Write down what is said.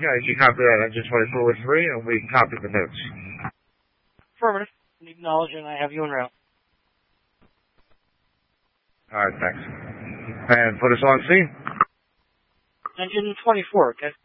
Yeah, you can copy that. Engine 24 with 3, and we can copy the notes. Affirmative. Acknowledge, and I have you en route. Alright, thanks. And put us on scene. Engine 24, get